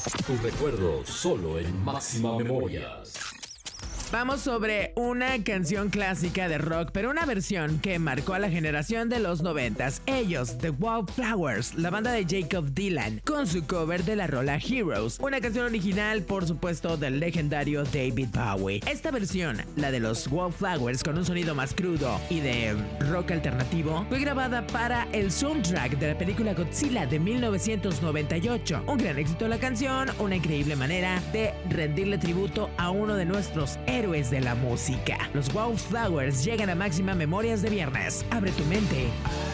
Tus recuerdos solo en Máxima Memorias. Vamos sobre una canción clásica de rock, pero una versión que marcó a la generación de los 90s. Ellos, The Wallflowers, la banda de Jakob Dylan, con su cover de la rola Heroes, una canción original, por supuesto, del legendario David Bowie. Esta versión, la de los Wallflowers, con un sonido más crudo y de rock alternativo, fue grabada para el soundtrack de la película Godzilla de 1998. Un gran éxito la canción, una increíble manera de rendirle tributo a uno de nuestros héroes de la música. Los Wallflowers llegan a Máxima Memorias de viernes. Abre tu mente.